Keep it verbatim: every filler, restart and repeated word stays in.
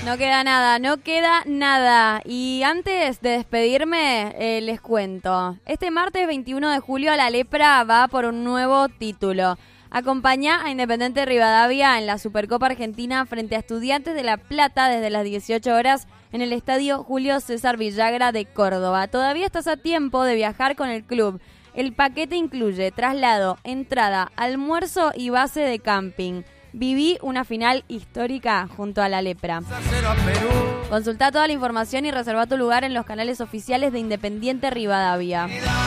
No queda nada, no queda nada. Y antes de despedirme, eh, les cuento. Este martes veintiuno de julio la Lepra va por un nuevo título. Acompañá a Independiente Rivadavia en la Supercopa Argentina frente a Estudiantes de La Plata desde las dieciocho horas en el Estadio Julio César Villagra de Córdoba. Todavía estás a tiempo de viajar con el club. El paquete incluye traslado, entrada, almuerzo y base de camping. Viví una final histórica junto a la Lepra. Consultá toda la información y reserva tu lugar en los canales oficiales de Independiente Rivadavia.